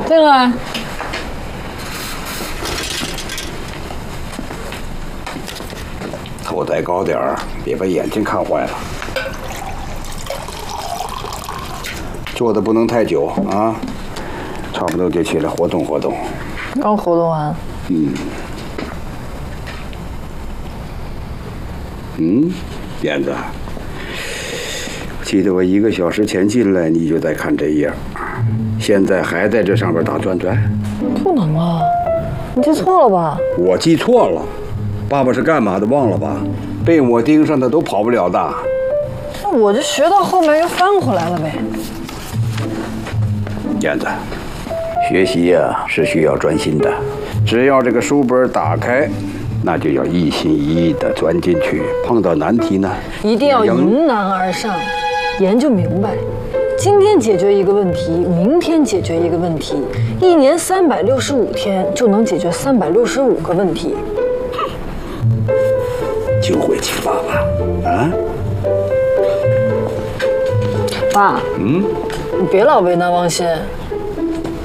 这个。 头再高点儿，别把眼睛看坏了。坐的不能太久啊，差不多得起来活动活动。 刚活动完。 燕子，记得我1个小时前进来，你就在看这页，现在还在这上边打转转？ 不能啊，你记错了吧？ 我记错了。 爸爸是干嘛的？忘了吧？被我盯上的都跑不了的。 那我就学到后面又翻回来了呗。 燕子，学习呀是需要专心的，只要这个书本打开，那就要一心一意的钻进去。碰到难题呢， 一定要迎难而上，研究明白。今天解决一个问题，明天解决一个问题，1年365天就能解决365个问题。 就会请爸爸啊！ 爸，你别老为难王鑫，